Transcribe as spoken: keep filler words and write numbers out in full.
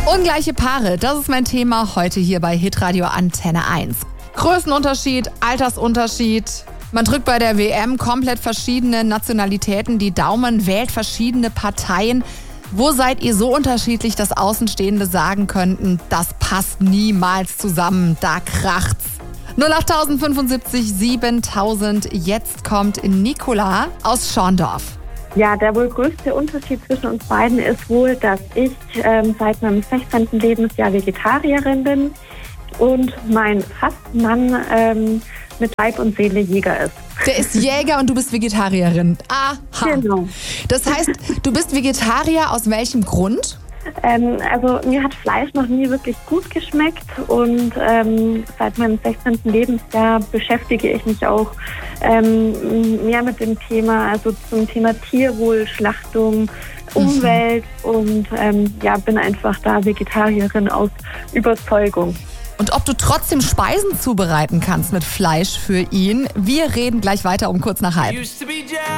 Ungleiche Paare, das ist mein Thema heute hier bei Hitradio Antenne eins. Größenunterschied, Altersunterschied. Man drückt bei der W M komplett verschiedene Nationalitäten die Daumen, wählt verschiedene Parteien. Wo seid ihr so unterschiedlich, dass Außenstehende sagen könnten, das passt niemals zusammen, da kracht's? null acht fünfundsiebzig siebentausend, jetzt kommt Nicola aus Schorndorf. Ja, der wohl größte Unterschied zwischen uns beiden ist wohl, dass ich ähm, seit meinem sechzehnten Lebensjahr Vegetarierin bin und mein Fastmann ähm, mit Leib und Seele Jäger ist. Der ist Jäger und du bist Vegetarierin. Aha. Genau. Das heißt, du bist Vegetarier aus welchem Grund? Ähm, also mir hat Fleisch noch nie wirklich gut geschmeckt und ähm, seit meinem sechzehnten Lebensjahr beschäftige ich mich auch ähm, mehr mit dem Thema, also zum Thema Tierwohl, Schlachtung, Umwelt mhm. und ähm, ja, bin einfach da Vegetarierin aus Überzeugung. Und ob du trotzdem Speisen zubereiten kannst mit Fleisch für ihn, wir reden gleich weiter um kurz nach halb.